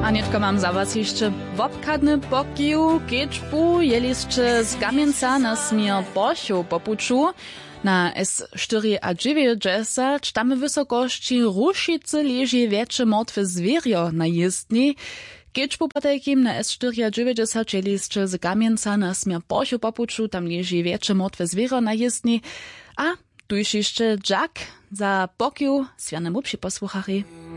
Anieczka, mam za was jeszcze wopkadny pokił, kieczbu, jeliście z Kamieńca na smier Borchow popuczu. Na S4 tam w wysokości Ruszicy leży większe martwe zwierio na jezdni. Kieczbu potajkim na S4 jeliście z Kamieńca na smier Borchow popuczu, tam leży większe martwe zwierio na jezdni. A tu jeszcze Jack za pokił, z Janem posłuchali.